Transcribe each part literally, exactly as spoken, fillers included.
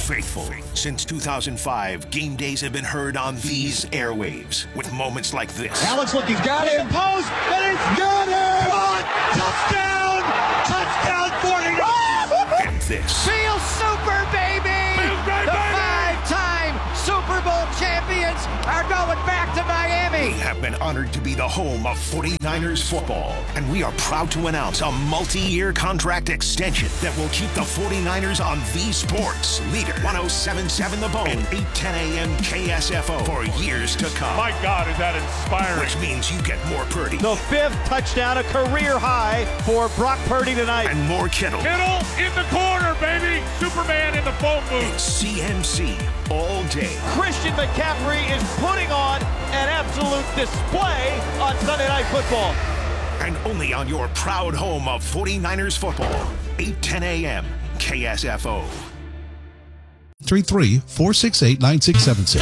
faithful. Since two thousand five, game days have been heard on these airwaves with moments like this. Alex looking, got it, post, and it's got it! Touchdown! Touchdown, forty-nine! And this. Feel super, baby! The five-time Super Bowl champions are going back to Miami. We have been honored to be the home of forty-niners football, and we are proud to announce a multi-year contract extension that will keep the forty-niners on the sports leader, ten seventy-seven The Bone and eight ten a.m. K S F O for years to come. My God, is that inspiring. Which means you get more Purdy. The fifth touchdown, a career high for Brock Purdy tonight. And more Kittle. Kittle in the corner, baby. Superman in the phone booth. It's C M C all day. Christian McCaffrey is putting on an absolute display on Sunday Night Football. And only on your proud home of forty-niners football, eight ten a.m. K S F O. three three, four six eight, nine six seven six.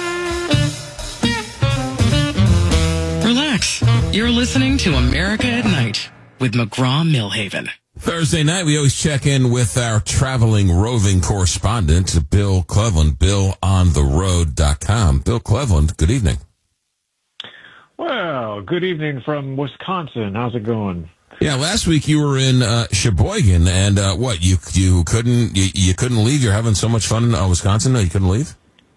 Relax. You're listening to America at Night with McGraw-Millhaven. Thursday night, we always check in with our traveling roving correspondent, Bill Cleveland, bill on the road dot com. Bill Cleveland, good evening. Well, good evening from Wisconsin. How's it going? Yeah, last week you were in uh, Sheboygan, and uh, what, you you couldn't you, you couldn't leave? You're having so much fun in uh, Wisconsin, no, you couldn't leave?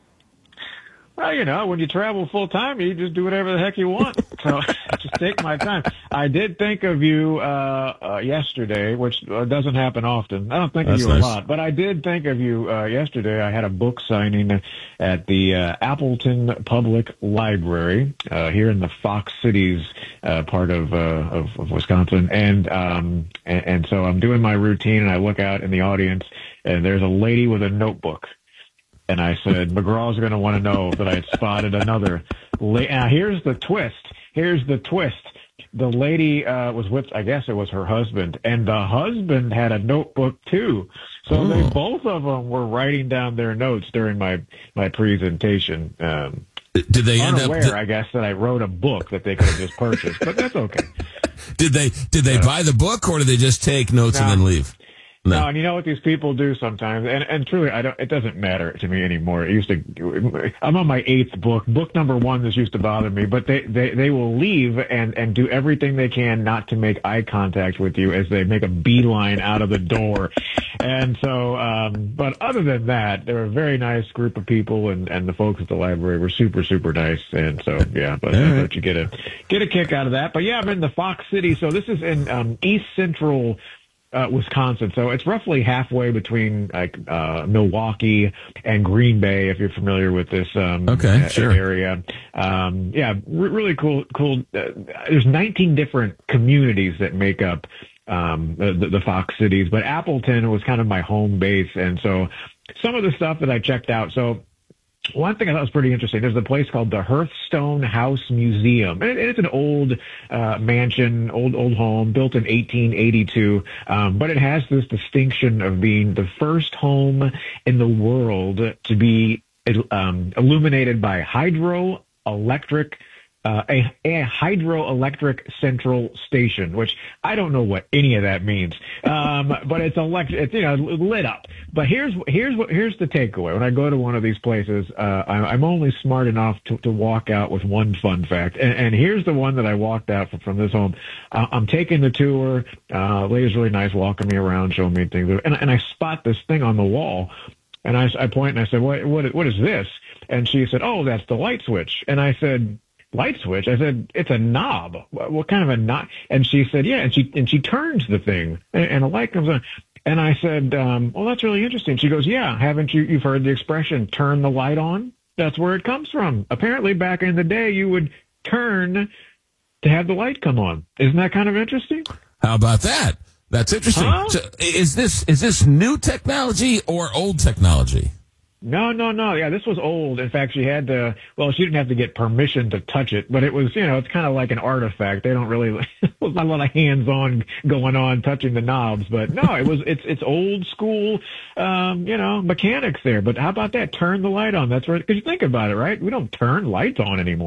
Well, you know, when you travel full time, you just do whatever the heck you want. So just take my time. I did think of you uh, uh yesterday, which uh, doesn't happen often. I don't think That's of you nice. a lot, but I did think of you uh, yesterday. I had a book signing at the uh, Appleton Public Library uh, here in the Fox Cities uh, part of, uh, of of Wisconsin, and um and, and so I'm doing my routine, and I look out in the audience, and there's a lady with a notebook. And I said, McGraw's going to want to know that I had spotted another. La- now, here's the twist. Here's the twist. The lady uh, was with, I guess it was her husband, and the husband had a notebook too. So Ooh. they both of them were writing down their notes during my my presentation. Um, Did they end unaware, up? Did, I guess, that I wrote a book that they could have just purchased, but that's okay. did they did they Uh, buy the book, or did they just take notes and no. then leave? No. No, and you know what these people do sometimes, and and truly, I don't. It doesn't matter to me anymore. It used to. I'm on my eighth book. Book number one. This used to bother me, but they they they will leave and and do everything they can not to make eye contact with you as they make a beeline out of the door. And so, um, but other than that, they're a very nice group of people, and and the folks at the library were super super nice. And so, yeah, but I thought you get a get a kick out of that. But yeah, I'm in the Fox City, so this is in um, East Central. Uh, Wisconsin, so it's roughly halfway between like uh, Milwaukee and Green Bay, if you're familiar with this um, Okay, uh, sure. area. Um, yeah, re- really cool. Cool. Uh, there's nineteen different communities that make up um, the, the, the Fox Cities, but Appleton was kind of my home base, and so some of the stuff that I checked out. So. One thing I thought was pretty interesting, there's a place called the Hearthstone House Museum. And it's an old uh, mansion, old, old home, built in eighteen eighty-two. Um, but it has this distinction of being the first home in the world to be um, illuminated by hydroelectric Uh, a, a hydroelectric central station, which I don't know what any of that means. Um, but it's electric, it's, you know, lit up. But here's, here's what, here's the takeaway. When I go to one of these places, uh, I'm, I'm only smart enough to, to walk out with one fun fact. And, and here's the one that I walked out from, from this home. Uh, I'm taking the tour. Uh, lady's really nice, walking me around, showing me things. And, and I spot this thing on the wall. And I, I point and I said, what, what, what is this? And she said, oh, that's the light switch. And I said, light switch? I said, it's a knob. What, what kind of a knob? And she said, yeah. And she, and she turns the thing and, and a light comes on. And I said, um, well, that's really interesting. She goes, yeah. Haven't you, you've heard the expression, turn the light on? That's where it comes from. Apparently back in the day, you would turn to have the light come on. Isn't that kind of interesting? How about that? That's interesting. Huh? So is this is this new technology or old technology? No, no, no. Yeah, this was old. In fact, she had to, well, she didn't have to get permission to touch it, but it was, you know, it's kind of like an artifact. They don't really, there's not a lot of hands-on going on touching the knobs, but no, it was, it's, it's old school, um, you know, mechanics there. But how about that? Turn the light on. That's right. Because you think about it, right? We don't turn lights on anymore.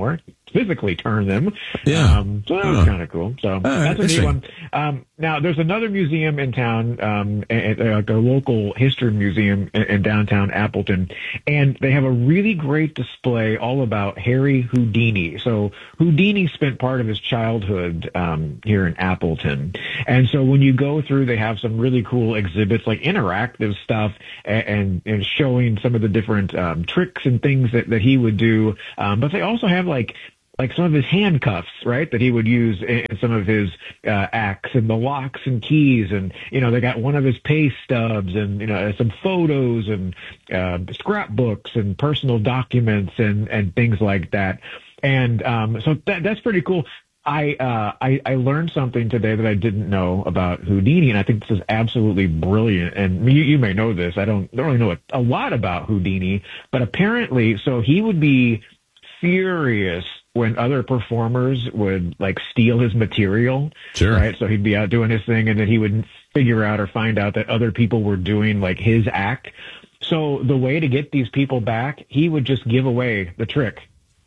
physically turn them. Yeah. Um, so that was huh. kind of cool. So uh, that's a neat one. Um, now, there's another museum in town, um, at, at, like a local history museum in, in downtown Appleton, and they have a really great display all about Harry Houdini. So Houdini spent part of his childhood um, here in Appleton. And so when you go through, they have some really cool exhibits, like interactive stuff, and, and, and showing some of the different um, tricks and things that, that he would do. Um, but they also have like like some of his handcuffs, right, that he would use in some of his uh, acts, and the locks and keys, and, you know, they got one of his pay stubs, and, you know, some photos and uh, scrapbooks and personal documents and, and things like that. And um, so that, that's pretty cool. I, uh, I I learned something today that I didn't know about Houdini, and I think this is absolutely brilliant. And you, you may know this. I don't, don't really know a, a lot about Houdini, but apparently, so he would be furious when other performers would like steal his material. Sure. Right. So he'd be out doing his thing, and then he would figure out or find out that other people were doing like his act. So the way to get these people back, he would just give away the trick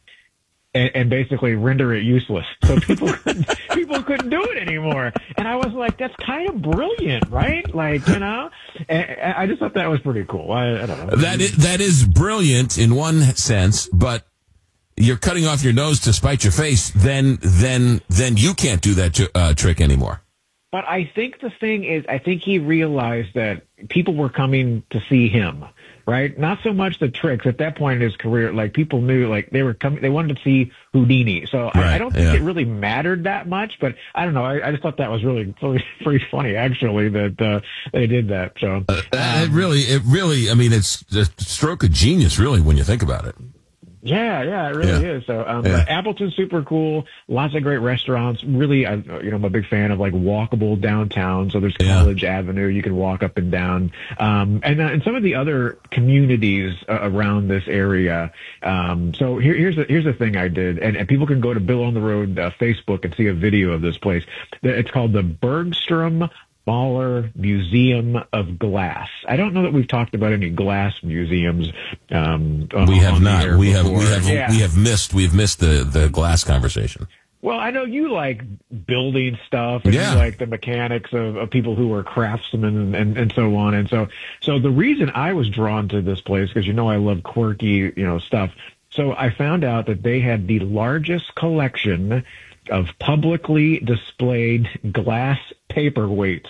and, and basically render it useless. So people couldn't, people couldn't do it anymore. And I was like, that's kind of brilliant, right? Like, you know, and I just thought that was pretty cool. I, I don't know. That is, that is brilliant in one sense, but you're cutting off your nose to spite your face, then then then you can't do that uh, trick anymore. But I think the thing is, I think he realized that people were coming to see him, right? Not so much the tricks. At that point in his career, like, people knew, like, they were coming, they wanted to see Houdini. So right, I, I don't think yeah. it really mattered that much, but I don't know. I, I just thought that was really, really pretty funny, actually, that uh, they did that. So uh, um, it really, it really, I mean, it's a stroke of genius, really, when you think about it. Yeah, yeah, it really yeah. is. So, um, yeah. Appleton's super cool. Lots of great restaurants. Really, I, you know, I'm a big fan of like walkable downtown. So there's College yeah. Avenue. You can walk up and down. Um, and, uh, and some of the other communities uh, around this area. Um, so here, here's the, here's the thing I did. And, and people can go to Bill on the Road uh, Facebook and see a video of this place. It's called the Bergstrom Mahler Museum of Glass. I don't know that we've talked about any glass museums. Um, we have not. We have. Before. We have. Yeah. We have missed. We've missed the the glass conversation. Well, I know you like building stuff, and yeah. you like the mechanics of, of people who are craftsmen and, and, and so on. And so, so the reason I was drawn to this place, because you know I love quirky, you know, stuff. So I found out that they had the largest collection of publicly displayed glass paperweights.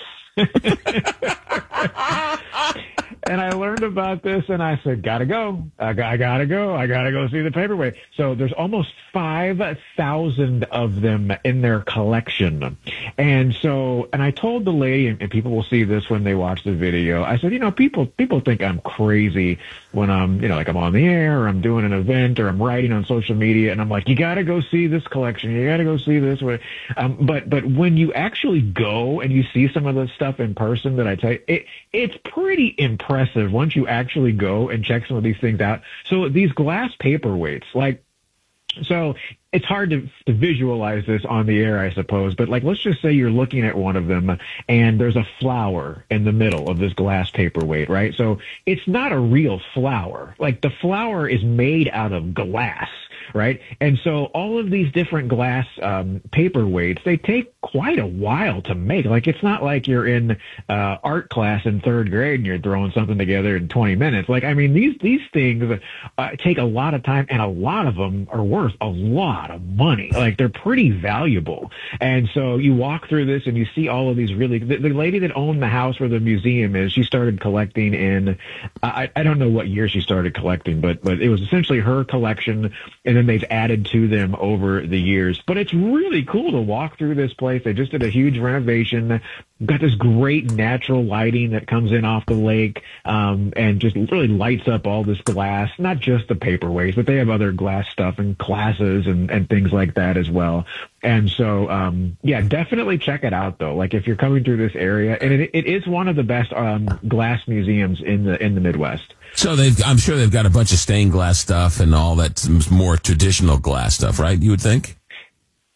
And I learned about this, and I said, gotta go. I, I gotta go. I gotta go see the paperweight. So there's almost five thousand of them in their collection. And so, and I told the lady, and people will see this when they watch the video, I said, you know, people, people think I'm crazy when I'm, you know, like I'm on the air, or I'm doing an event, or I'm writing on social media, and I'm like, you gotta go see this collection. You gotta go see this. Um, but, but when you actually go and you see some of the stuff in person that I tell you, it, it's pretty impressive once you actually go and check some of these things out. So these glass paperweights, like, so it's hard to, to visualize this on the air, I suppose, but like, let's just say you're looking at one of them and there's a flower in the middle of this glass paperweight, right? So it's not a real flower. Like, the flower is made out of glass, right? And so all of these different glass um, paperweights, they take quite a while to make. Like, it's not like you're in uh, art class in third grade and you're throwing something together in twenty minutes. Like, I mean, these these things uh, take a lot of time, and a lot of them are worth a lot of money. Like, they're pretty valuable. And so you walk through this and you see all of these really, the, the lady that owned the house where the museum is, she started collecting in, I, I don't know what year she started collecting, but, but it was essentially her collection, and then they've added to them over the years. But it's really cool to walk through this place. They just did a huge renovation. Got this great natural lighting that comes in off the lake, um, and just really lights up all this glass, not just the paperweights, but they have other glass stuff and glasses and, and things like that as well. And so, um, yeah, definitely check it out though. Like, if you're coming through this area, and it, it is one of the best, um, glass museums in the, in the Midwest. So they've, I'm sure they've got a bunch of stained glass stuff and all that more traditional glass stuff, right? You would think?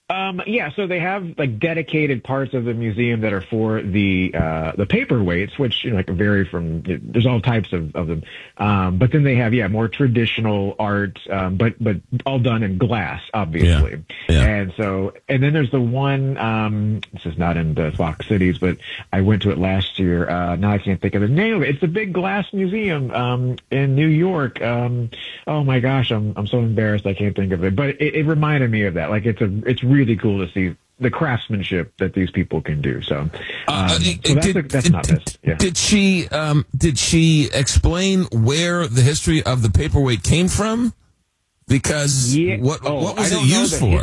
Um, yeah, so they have like dedicated parts of the museum that are for the uh, the paperweights, which you know like vary from. There's all types of, of them, um, but then they have yeah more traditional art, um, but but all done in glass, obviously. Yeah. Yeah. And so and then there's the one. Um, this is not in the Fox Cities, but I went to it last year. Uh, now I can't think of the name of it. It's the big glass museum um, in New York. Um, oh my gosh, I'm I'm so embarrassed I can't think of it, but it, it reminded me of that. Like it's a it's really really cool to see the craftsmanship that these people can do. So, um, uh, so that's, did, a, that's did, not this. Yeah. Did she um, did she explain where the history of the paperweight came from? Because yeah. what oh, what was it used for?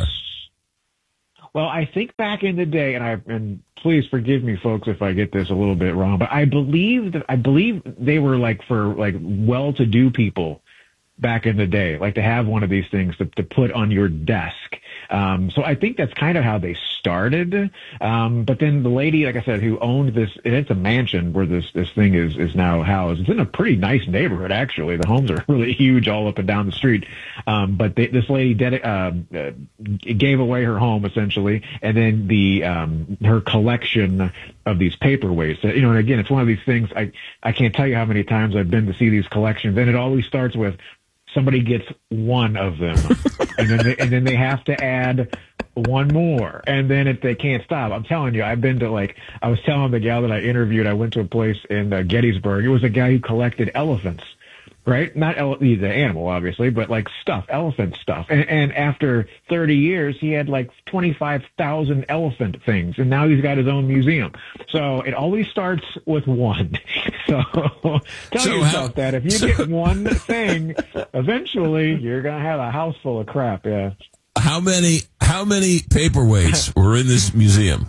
Well, I think back in the day, and I and please forgive me, folks, if I get this a little bit wrong, but I believe that I believe they were like for like well-to-do people back in the day, like to have one of these things to, to put on your desk. Um, so I think that's kind of how they started. Um, but then the lady, like I said, who owned this, and it's a mansion where this, this thing is, is now housed. It's in a pretty nice neighborhood, actually. The homes are really huge all up and down the street. Um, but they, this lady did, uh, uh, gave away her home essentially. And then the, um, her collection of these paperweights, you know, and again, it's one of these things I, I can't tell you how many times I've been to see these collections, and it always starts with, somebody gets one of them, and then they, and then they have to add one more, and then if they can't stop. I'm telling you, I've been to like I was telling the gal that I interviewed. I went to a place in uh, Gettysburg. It was a guy who collected elephants, right? Not ele- he's an animal, obviously, but like stuff, elephant stuff. And, and after thirty years, he had like twenty-five thousand elephant things, and now he's got his own museum. So it always starts with one. So tell so yourself how, that if you so, get one thing, eventually you're gonna have a house full of crap. Yeah. How many how many paperweights were in this museum?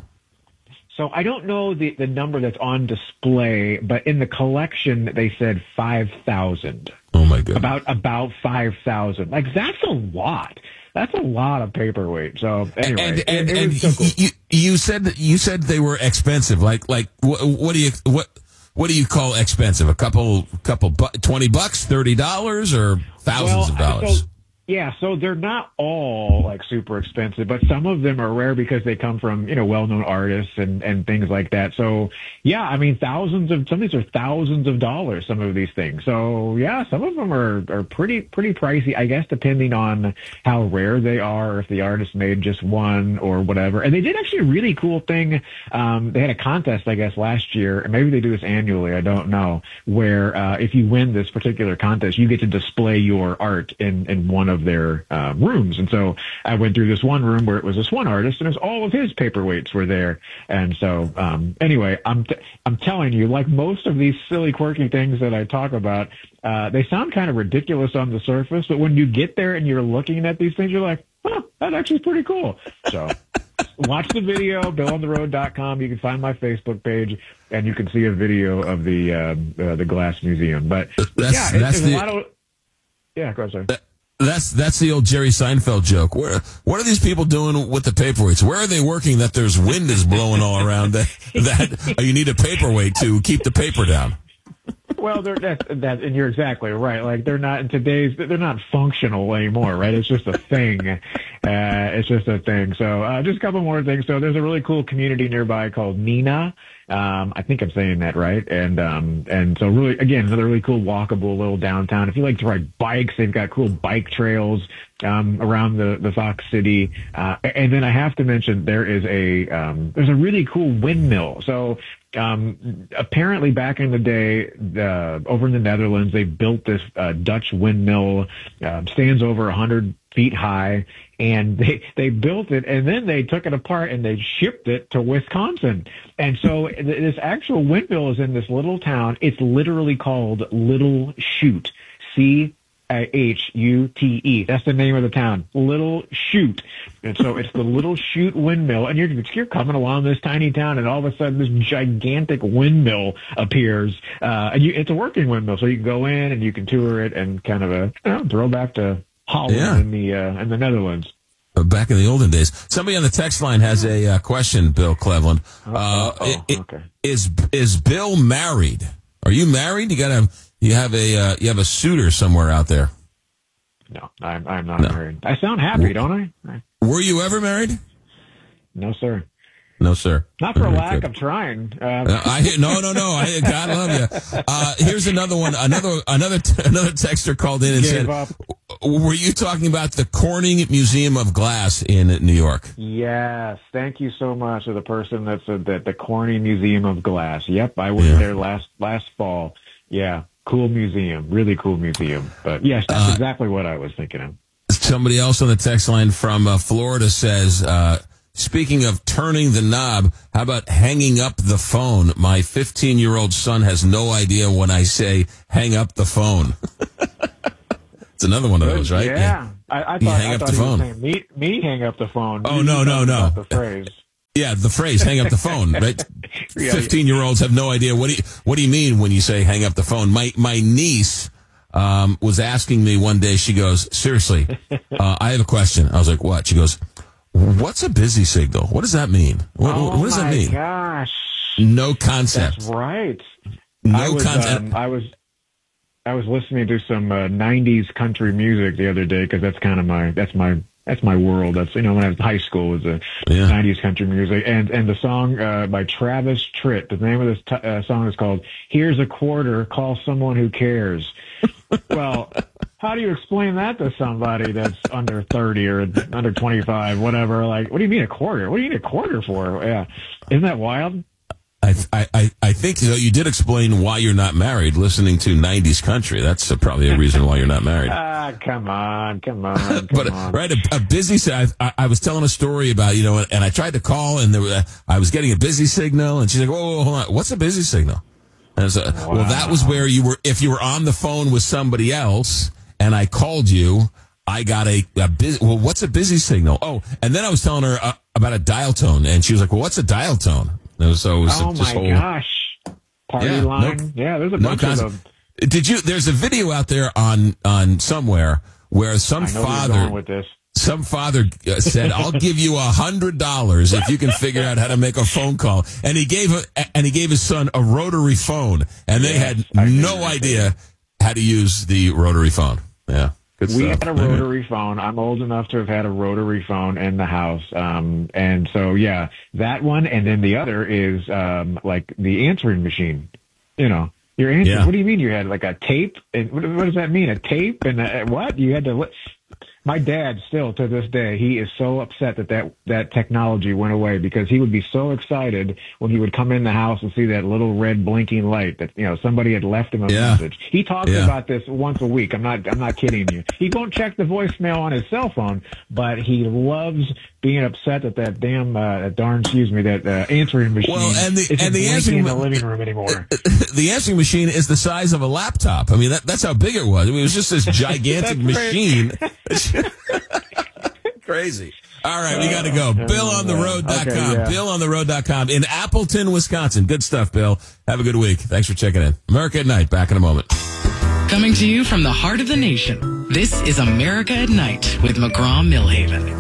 So I don't know the, the number that's on display, but in the collection they said five thousand. Oh my God! About about five thousand. Like that's a lot. That's a lot of paperweight. So anyway, and, and, it, it and was so cool. you, you said you said they were expensive. Like like what, what do you what what do you call expensive? A couple couple bu- twenty bucks, thirty dollars, or thousands well, of dollars? So, yeah, so they're not all like super expensive, but some of them are rare because they come from, you know, well-known artists and, and things like that. So yeah, I mean, thousands of, some of these are thousands of dollars, some of these things. So yeah, some of them are, are pretty, pretty pricey, I guess, depending on how rare they are, or if the artist made just one or whatever. And they did actually a really cool thing. Um, they had a contest, I guess, last year, and maybe they do this annually, I don't know, where, uh, if you win this particular contest, you get to display your art in, in one of of their uh, rooms. And so I went through this one room where it was this one artist, and it was all of his paperweights were there. And so um, anyway, I'm t- I'm telling you, like most of these silly, quirky things that I talk about, uh, they sound kind of ridiculous on the surface, but when you get there and you're looking at these things, you're like, oh, that actually is pretty cool. So watch the video, bill on the road dot com. You can find my Facebook page, and you can see a video of the um, uh, the Glass Museum. But that's, yeah, it, that's there's the, a lot of yeah. Go ahead, sorry. That, That's that's the old Jerry Seinfeld joke. Where what are these people doing with the paperweights? Where are they working that there's wind is blowing all around that that you need a paperweight to keep the paper down? Well, they're that's that, and you're exactly right. Like they're not in today's, they're not functional anymore, right? It's just a thing. Uh, it's just a thing. So uh, just a couple more things. So there's a really cool community nearby called Neenah. Um, I think I'm saying that right. And, um, and so really, again, another really cool walkable little downtown. If you like to ride bikes, they've got cool bike trails, um, around the, the Fox City. Uh, and then I have to mention there is a, um, there's a really cool windmill. So, um, apparently back in the day, uh, over in the Netherlands, they built this, uh, Dutch windmill, uh, stands over a hundred feet high, and they, they built it, and then they took it apart and they shipped it to Wisconsin. And so th- this actual windmill is in this little town. It's literally called Little Chute. C H U T E. That's the name of the town. Little Chute. And so it's the Little Chute windmill, and you're, you're coming along this tiny town, and all of a sudden this gigantic windmill appears. Uh, and you, it's a working windmill, so you can go in and you can tour it and kind of a, you know, throw back to Holland Yeah. in the uh, in the Netherlands. Back in the olden days. Somebody on the text line has a uh, question, Bill Cleveland. Uh, oh, it, okay. Is is Bill married? Are you married? You got to you have a uh, you have a suitor somewhere out there. No, I'm I'm not No. married. I sound happy, don't I? Were you ever married? No, sir. No, sir. Not for Very lack good. of trying. Uh, Uh, I no no no. I God love you. Uh, here's another one. Another another another texter called in and Gave said, up. "Were you talking about the Corning Museum of Glass in New York?" Yes, thank you so much to the person that said that the Corning Museum of Glass. Yep, I was Yeah. there last last fall. Yeah, cool museum, really cool museum. But yes, that's Uh, exactly what I was thinking of. Somebody else on the text line from uh, Florida says, uh, "Speaking of turning the knob, how about hanging up the phone? My fifteen-year-old son has no idea when I say hang up the phone." It's another one of those, right? Yeah, I, I You thought, hang I up thought the he was phone. saying me, me hang up the phone. Oh, You no, no, talking no. about The phrase. Yeah, the phrase "hang up the phone," right? Yeah. Fifteen-year-olds have no idea what do you what do you mean when you say "hang up the phone." My my niece um, was asking me one day. She goes, "Seriously, uh, I have a question." I was like, "What?" She goes, "What's a busy signal? What does that mean? What, Oh what does that my mean?" gosh, No concept. that's right. No I was, concept. um, I was, I was listening to some uh, nineties country music the other day because that's kind of my that's my that's my world. That's you know when I was in high school was the Yeah. nineties country music, and and the song uh, by Travis Tritt. The name of this t- uh, song is called "Here's a Quarter. Call Someone Who Cares." Well, how do you explain that to somebody that's under thirty or under twenty-five, whatever? Like, what do you mean a quarter? What do you need a quarter for? Yeah, isn't that wild? I, I, I- I think you, know, you did explain why you're not married listening to nineties country. That's uh, probably a reason why you're not married. Ah, come on, come on, come But on. right, a, a busy. si- I, I, I was telling a story about you know, and I tried to call, and there was, I was getting a busy signal, and she's like, "Whoa, whoa, hold on, what's a busy signal?" And I was like, well, that was where you were. If you were on the phone with somebody else, and I called you, I got a, a busy. Well, what's a busy signal? Oh, and then I was telling her uh, about a dial tone, and she was like, "Well, what's a dial tone?" And it was, so it was Oh this my whole, gosh, party Yeah, no- line. yeah, there's a no bunch concept. of them. Did you? There's a video out there on on somewhere where some I know where you're father. going with this. Some father uh, said, "I'll give you a hundred dollars if you can figure out how to make a phone call." And he gave a, and he gave his son a rotary phone, and they Yes, had I no figured. idea how to use the rotary phone. Yeah, good We stuff. had a rotary phone. I'm old enough to have had a rotary phone in the house. Um, and so, yeah, that one. And then the other is, um, like the answering machine, you know, your answer. Yeah. What do you mean you had like a tape? And what, what does that mean? A tape and a, what? You had to, li- my dad still to this day, he is so upset that, that that technology went away because he would be so excited when he would come in the house and see that little red blinking light that, you know, somebody had left him a Yeah. message. He talks Yeah. about this once a week. I'm not, I'm not kidding you. He won't check the voicemail on his cell phone, but he loves being upset that that damn, uh, darn, excuse me, that uh, answering machine Well, and the- isn't and the blinking answering in the ma- living room anymore. The answering machine is the size of a laptop. I mean, that, that's how big it was. I mean, it was just this gigantic That's machine. Crazy. All right, we got to go. bill on the road dot com. Okay, yeah. bill on the road dot com in Appleton, Wisconsin. Good stuff, Bill. Have a good week. Thanks for checking in. America at Night. Back in a moment. Coming to you from the heart of the nation, this is America at Night with McGraw-Millhaven.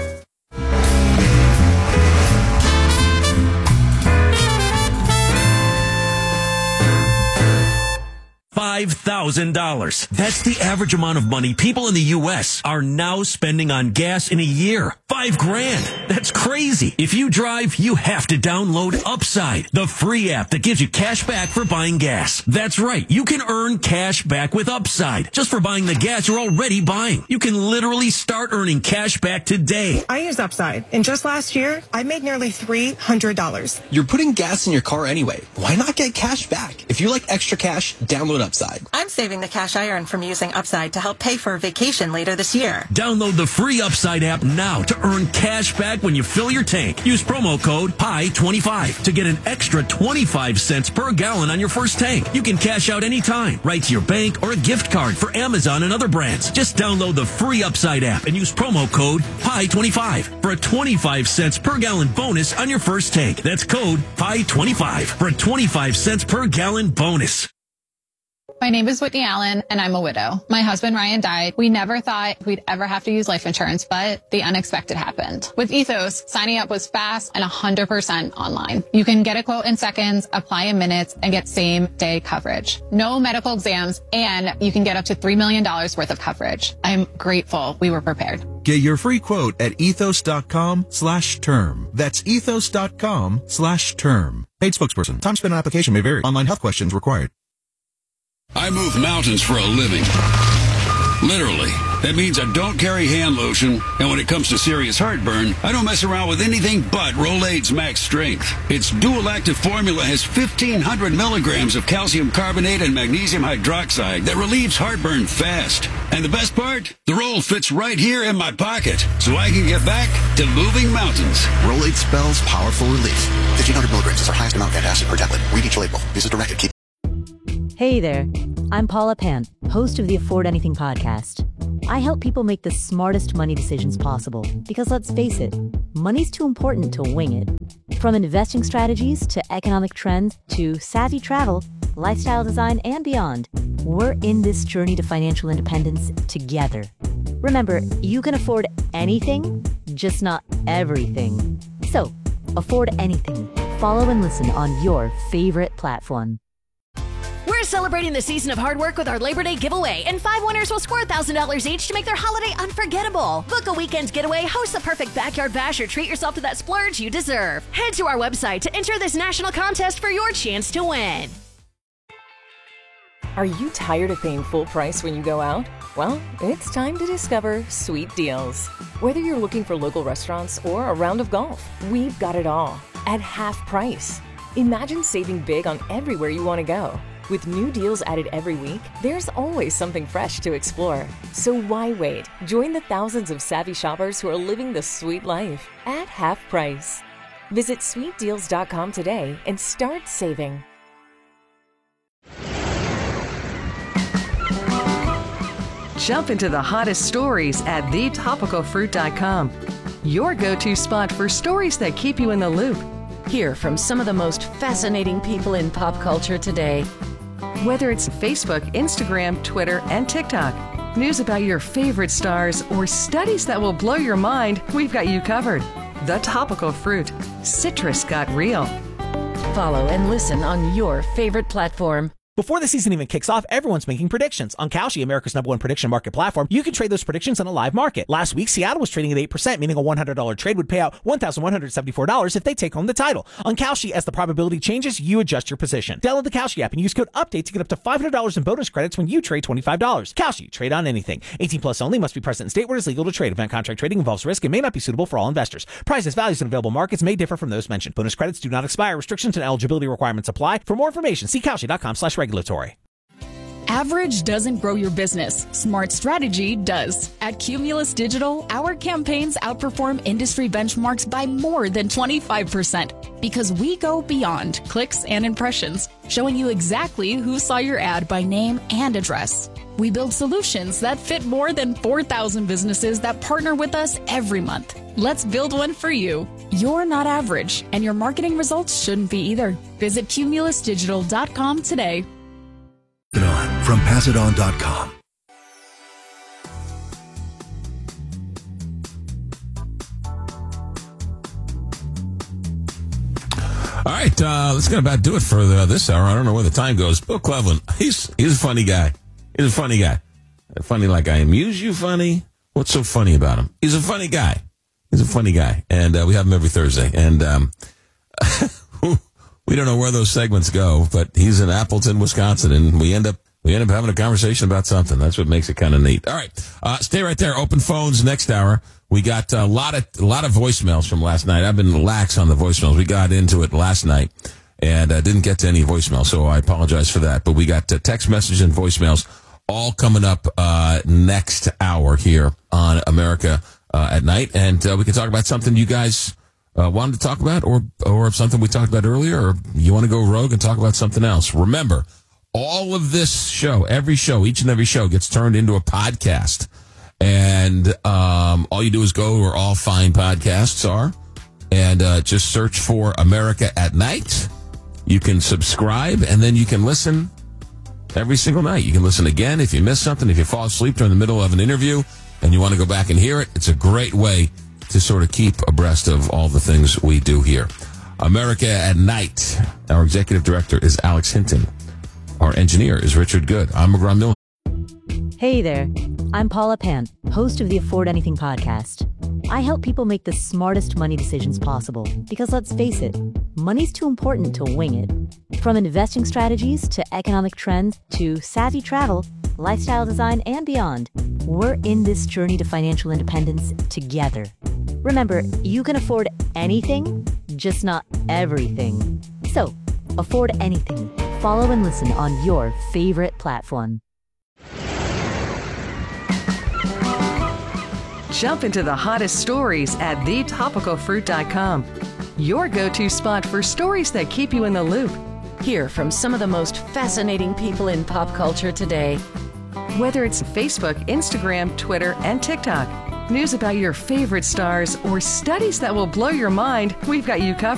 five thousand dollars. That's the average amount of money people in the U S are now spending on gas in a year. Five grand. That's crazy. If you drive, you have to download Upside, the free app that gives you cash back for buying gas. That's right. You can earn cash back with Upside just for buying the gas you're already buying. You can literally start earning cash back today. I use Upside, and just last year, I made nearly three hundred dollars. You're putting gas in your car anyway. Why not get cash back? If you like extra cash, download Upside. I'm saving the cash I earn from using Upside to help pay for a vacation later this year. Download the free Upside app now to earn cash back when you fill your tank. Use promo code P I twenty-five to get an extra twenty-five cents per gallon on your first tank. You can cash out anytime, right to your bank or a gift card for Amazon and other brands. Just download the free Upside app and use promo code P I twenty-five for a twenty-five cents per gallon bonus on your first tank. That's code P I twenty-five for a twenty-five cents per gallon bonus. My name is Whitney Allen, and I'm a widow. My husband, Ryan, died. We never thought we'd ever have to use life insurance, but the unexpected happened. With Ethos, signing up was fast and one hundred percent online. You can get a quote in seconds, apply in minutes, and get same-day coverage. No medical exams, and you can get up to three million dollars worth of coverage. I'm grateful we were prepared. Get your free quote at ethos.com slash term. That's ethos.com slash term. Paid spokesperson. Time spent on application may vary. Online health questions required. I move mountains for a living. Literally. That means I don't carry hand lotion, and when it comes to serious heartburn, I don't mess around with anything but Rolaids Max Strength. Its dual-active formula has fifteen hundred milligrams of calcium carbonate and magnesium hydroxide that relieves heartburn fast. And the best part? The roll fits right here in my pocket, so I can get back to moving mountains. Rolaids spells powerful relief. fifteen hundred milligrams is our highest amount of antacid per tablet. Read each label. Use as directed. Keep Hey there, I'm Paula Pant, host of the Afford Anything podcast. I help people make the smartest money decisions possible because, let's face it, money's too important to wing it. From investing strategies to economic trends to savvy travel, lifestyle design, and beyond, we're in this journey to financial independence together. Remember, you can afford anything, just not everything. So, afford anything. Follow and listen on your favorite platform. We're celebrating the season of hard work with our Labor Day giveaway, and five winners will score one thousand dollars each to make their holiday unforgettable. Book a weekend getaway, host the perfect backyard bash, or treat yourself to that splurge you deserve. Head to our website to enter this national contest for your chance to win. Are you tired of paying full price when you go out? Well, it's time to discover Sweet Deals. Whether you're looking for local restaurants or a round of golf, we've got it all at half price. Imagine saving big on everywhere you want to go. With new deals added every week, there's always something fresh to explore. So why wait? Join the thousands of savvy shoppers who are living the sweet life at half price. Visit sweet deals dot com today and start saving. Jump into the hottest stories at the topical fruit dot com. Your go-to spot for stories that keep you in the loop. Hear from some of the most fascinating people in pop culture today. Whether it's Facebook, Instagram, Twitter, and TikTok, news about your favorite stars, or studies that will blow your mind, we've got you covered. The Topical Fruit. Citrus got real. Follow and listen on your favorite platform. Before the season even kicks off, everyone's making predictions. On Kalshi, America's number one prediction market platform, you can trade those predictions on a live market. Last week, Seattle was trading at eight percent, meaning a one hundred dollars trade would pay out one thousand one hundred seventy-four dollars if they take home the title. On Kalshi, as the probability changes, you adjust your position. Download the Kalshi app and use code UPDATE to get up to five hundred dollars in bonus credits when you trade twenty-five dollars. Kalshi, trade on anything. eighteen plus only, must be present in state where it is legal to trade. Event contract trading involves risk and may not be suitable for all investors. Prices, values, and available markets may differ from those mentioned. Bonus credits do not expire. Restrictions and eligibility requirements apply. For more information, see Kalshi dot com slash regulatory. Average doesn't grow your business. Smart strategy does. At Cumulus Digital, our campaigns outperform industry benchmarks by more than twenty-five percent because we go beyond clicks and impressions, showing you exactly who saw your ad by name and address. We build solutions that fit more than four thousand businesses that partner with us every month. Let's build one for you. You're not average, and your marketing results shouldn't be either. Visit cumulus digital dot com today. From pass it on dot com. All right, uh, let's get about do it for the, this hour. I don't know where the time goes. Bill Cleveland, he's he's a funny guy. He's a funny guy. Funny like I amuse you funny? What's so funny about him? He's a funny guy. He's a funny guy. And uh, we have him every Thursday. And um, we don't know where those segments go, but he's in Appleton, Wisconsin, and we end up we end up having a conversation about something. That's what makes it kind of neat. All right, uh, stay right there. Open phones next hour. We got a lot of a lot of voicemails from last night. I've been lax on the voicemails. We got into it last night and uh, didn't get to any voicemails, so I apologize for that. But we got uh, text messages and voicemails all coming up uh, next hour here on America uh, at Night, and uh, we can talk about something you guys uh, wanted to talk about, or or something we talked about earlier, or you want to go rogue and talk about something else. Remember, all of this show, every show, each and every show gets turned into a podcast. And um, all you do is go where all fine podcasts are and uh, just search for America at Night. You can subscribe, and then you can listen every single night. You can listen again if you miss something, if you fall asleep during the middle of an interview and you want to go back and hear it. It's a great way to sort of keep abreast of all the things we do here. America at Night. Our executive director is Alex Hinton. Our engineer is Richard Good. I'm McGraw Mill. Hey there, I'm Paula Pant, host of the Afford Anything podcast. I help people make the smartest money decisions possible because let's face it, money's too important to wing it. From investing strategies to economic trends to savvy travel, lifestyle design, and beyond, we're in this journey to financial independence together. Remember, you can afford anything, just not everything. So, afford anything. Follow and listen on your favorite platform. Jump into the hottest stories at the topical fruit dot com. Your go-to spot for stories that keep you in the loop. Hear from some of the most fascinating people in pop culture today. Whether it's Facebook, Instagram, Twitter, and TikTok, news about your favorite stars, or studies that will blow your mind, we've got you covered.